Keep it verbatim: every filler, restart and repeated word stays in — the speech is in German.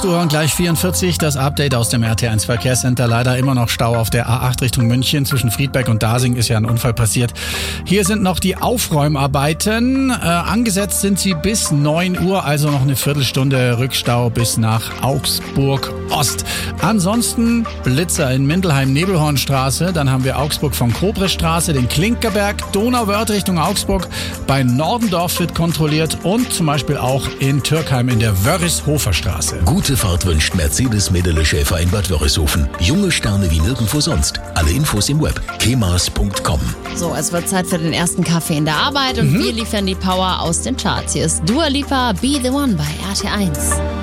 Uhr und gleich vierundvierzig. Das Update aus dem R T eins Verkehrscenter. Leider immer noch Stau auf der A acht Richtung München. Zwischen Friedberg und Dasing ist ja ein Unfall passiert. Hier sind noch die Aufräumarbeiten. Äh, angesetzt sind sie bis neun Uhr, also noch eine Viertelstunde Rückstau bis nach Augsburg Ost. Ansonsten Blitzer in Mindelheim-Nebelhornstraße. Dann haben wir Augsburg von Kobrestraße, den Klinkerberg, Donauwörth Richtung Augsburg. Bei Nordendorf wird kontrolliert und zum Beispiel auch in Türkheim in der Wörrishofer Straße. Gute Fahrt wünscht Mercedes Medele Schäfer in Bad Wörishofen. Junge Sterne wie nirgendwo sonst. Alle Infos im Web kemas punkt com. So, es wird Zeit für den ersten Kaffee in der Arbeit und mhm. wir liefern die Power aus den Charts. Hier ist Dua Lipa, Be The One bei R T eins.